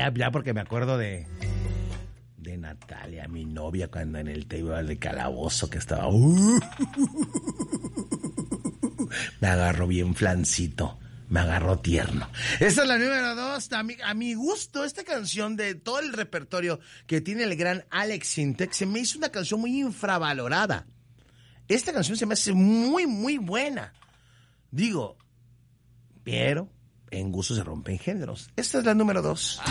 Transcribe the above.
ya porque me acuerdo de Natalia, mi novia, cuando en el table de calabozo que estaba... me agarró bien flancito, me agarró tierno. Esta es la número 2. A mi gusto, esta canción de todo el repertorio que tiene el gran Alex Sintek, se me hizo una canción muy infravalorada. Esta canción se me hace muy, muy buena. Digo, pero en gusto se rompen géneros. Esta es la número 2.